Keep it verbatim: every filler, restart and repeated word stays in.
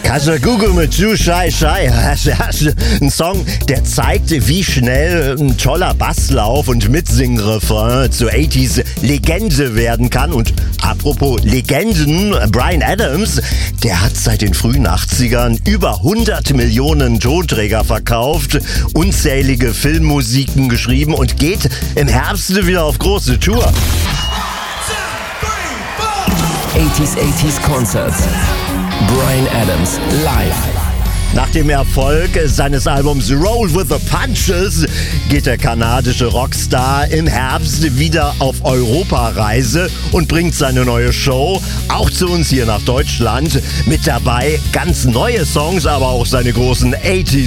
Kasagogo mit Ju Shai Shai. Ein Song, der zeigt, wie schnell ein toller Basslauf und Mitsingrefrain zur achtziger Legende werden kann. Und apropos Legenden, Bryan Adams, der hat seit den frühen achtzigern über hundert Millionen Tonträger verkauft, unzählige Filmmusiken geschrieben und geht im Herbst wieder auf große Tour. achtziger achtziger Concert. Bryan Adams live. Nach dem Erfolg seines Albums Roll with the Punches geht der kanadische Rockstar im Herbst wieder auf Europareise und bringt seine neue Show auch zu uns hier nach Deutschland. Mit dabei ganz neue Songs, aber auch seine großen achtziger